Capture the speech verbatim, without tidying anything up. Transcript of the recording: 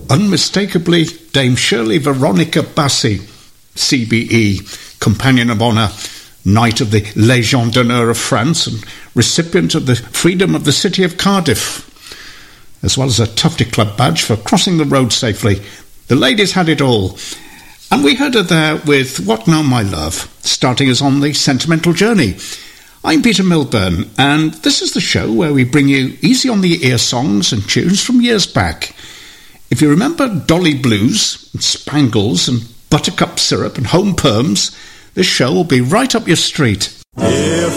unmistakably Dame Shirley Veronica Bassey, C B E, Companion of Honour, Knight of the Légion d'Honneur of France and recipient of the Freedom of the City of Cardiff, as well as a Tufty Club badge for crossing the road safely. The ladies had it all. And we heard her there with What Now My Love, starting us on the sentimental journey. I'm Peter Milburn, and this is the show where we bring you easy-on-the-ear songs and tunes from years back. If you remember Dolly Blues, and Spangles, and Buttercup Syrup, and Home Perms, this show will be right up your street. If